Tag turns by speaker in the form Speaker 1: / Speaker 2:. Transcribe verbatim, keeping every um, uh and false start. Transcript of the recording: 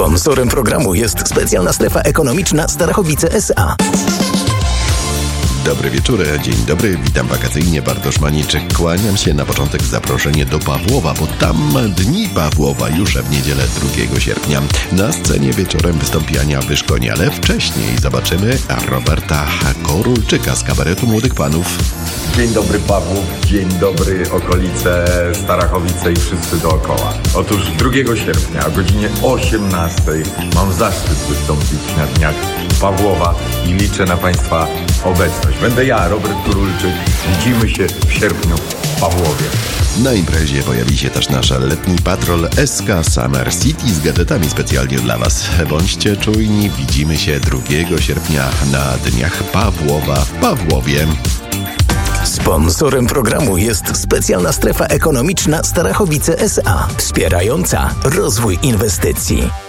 Speaker 1: Sponsorem programu jest specjalna strefa ekonomiczna Starachowice S A.
Speaker 2: Dobry wieczór, dzień dobry, witam wakacyjnie, Bartosz Maniczek. Kłaniam się na początek zaproszenie do Pawłowa, bo tam Dni Pawłowa już w niedzielę drugiego sierpnia. Na scenie wieczorem wystąpi Ania Wyszkoń, ale wcześniej zobaczymy Roberta Korulczyka z kabaretu Młodych Panów.
Speaker 3: Dzień dobry Pawłów, dzień dobry okolice Starachowice i wszyscy dookoła. Otóż drugiego sierpnia o godzinie osiemnastej mam zaszczyt wystąpić na Dniach Pawłowa i liczę na Państwa obecność. Będę ja, Robert Korulczyk. Widzimy się w sierpniu w Pawłowie.
Speaker 2: Na imprezie pojawi się też nasz letni patrol S K Summer City z gadżetami specjalnie dla Was. Bądźcie czujni, widzimy się drugiego sierpnia na Dniach Pawłowa w Pawłowie.
Speaker 1: Sponsorem programu jest specjalna strefa ekonomiczna Starachowice S A, wspierająca rozwój inwestycji.